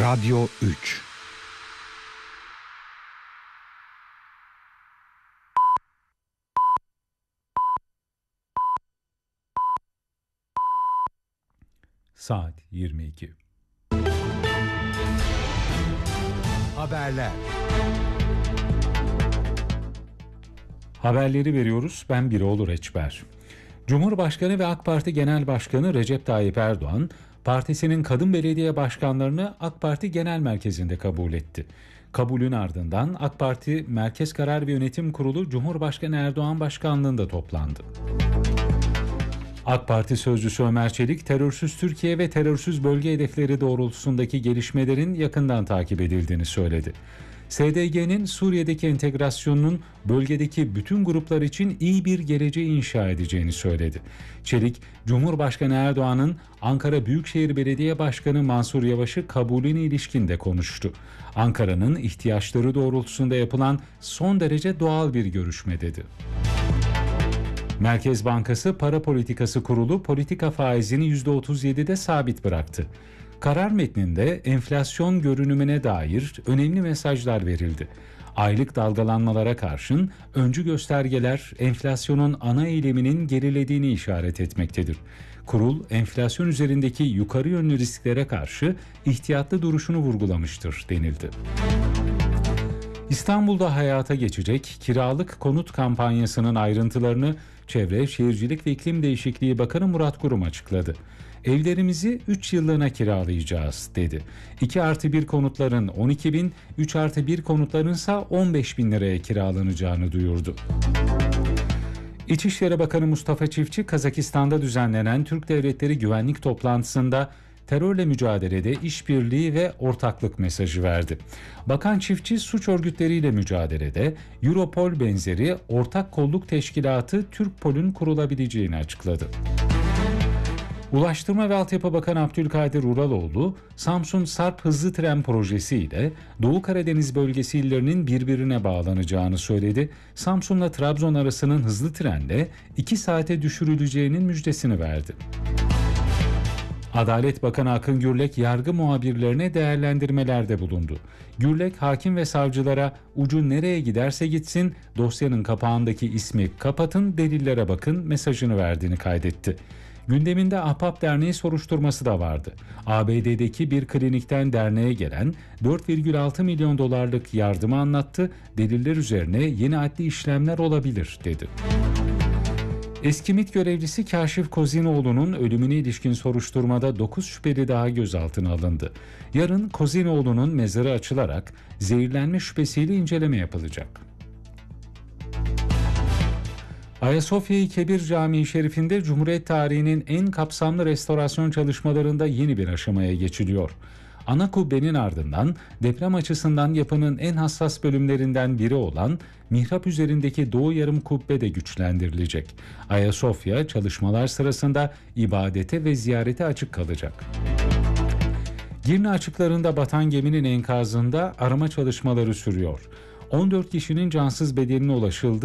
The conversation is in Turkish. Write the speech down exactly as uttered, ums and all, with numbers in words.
Radyo üç. Saat yirmi iki. Haberler. Haberleri veriyoruz. Ben Biroğlu Reçber. Cumhurbaşkanı ve AK Parti Genel Başkanı Recep Tayyip Erdoğan, partisinin kadın belediye başkanlarını AK Parti Genel Merkezi'nde kabul etti. Kabulün ardından AK Parti Merkez Karar ve Yönetim Kurulu Cumhurbaşkanı Erdoğan başkanlığında toplandı. AK Parti sözcüsü Ömer Çelik, terörsüz Türkiye ve terörsüz bölge hedefleri doğrultusundaki gelişmelerin yakından takip edildiğini söyledi. S D G'nin Suriye'deki entegrasyonunun bölgedeki bütün gruplar için iyi bir geleceği inşa edeceğini söyledi. Çelik, Cumhurbaşkanı Erdoğan'ın Ankara Büyükşehir Belediye Başkanı Mansur Yavaş'ı kabulüne ilişkin de konuştu. Ankara'nın ihtiyaçları doğrultusunda yapılan son derece doğal bir görüşme dedi. Merkez Bankası Para Politikası Kurulu politika faizini yüzde otuz yedide sabit bıraktı. Karar metninde enflasyon görünümüne dair önemli mesajlar verildi. Aylık dalgalanmalara karşın öncü göstergeler enflasyonun ana eğiliminin gerilediğini işaret etmektedir. Kurul, enflasyon üzerindeki yukarı yönlü risklere karşı ihtiyatlı duruşunu vurgulamıştır denildi. İstanbul'da hayata geçecek kiralık konut kampanyasının ayrıntılarını Çevre, Şehircilik ve İklim Değişikliği Bakanı Murat Kurum açıkladı. Evlerimizi üç yıllığına kiralayacağız dedi. iki artı bir konutların on iki bin, üç artı bir konutların ise on beş bin liraya kiralanacağını duyurdu. İçişleri Bakanı Mustafa Çiftçi, Kazakistan'da düzenlenen Türk Devletleri Güvenlik Toplantısı'nda terörle mücadelede işbirliği ve ortaklık mesajı verdi. Bakan Çiftçi, suç örgütleriyle mücadelede Europol benzeri ortak kolluk teşkilatı Türkpol'ün kurulabileceğini açıkladı. Ulaştırma ve Altyapı Bakanı Abdülkadir Uraloğlu, Samsun Sarp Hızlı Tren Projesi ile Doğu Karadeniz bölgesi illerinin birbirine bağlanacağını söyledi. Samsun'la Trabzon arasının hızlı trenle iki saate düşürüleceğinin müjdesini verdi. Adalet Bakanı Akın Gürlek yargı muhabirlerine değerlendirmelerde bulundu. Gürlek, hakim ve savcılara ucu nereye giderse gitsin dosyanın kapağındaki ismi kapatın, delillere bakın mesajını verdiğini kaydetti. Gündeminde Ahbap Derneği soruşturması da vardı. A B D'deki bir klinikten derneğe gelen dört virgül altı milyon dolarlık yardımı anlattı, deliller üzerine yeni adli işlemler olabilir dedi. Eski MİT görevlisi Kaşif Kozinoğlu'nun ölümüne ilişkin soruşturmada dokuz şüpheli daha gözaltına alındı. Yarın Kozinoğlu'nun mezarı açılarak zehirlenme şüphesiyle inceleme yapılacak. Ayasofya-i Kebir Camii Şerif'inde Cumhuriyet tarihinin en kapsamlı restorasyon çalışmalarında yeni bir aşamaya geçiliyor. Ana kubbenin ardından deprem açısından yapının en hassas bölümlerinden biri olan mihrap üzerindeki Doğu Yarım kubbe de güçlendirilecek. Ayasofya çalışmalar sırasında ibadete ve ziyarete açık kalacak. Girne açıklarında batan geminin enkazında arama çalışmaları sürüyor. on dört kişinin cansız bedenine ulaşıldı.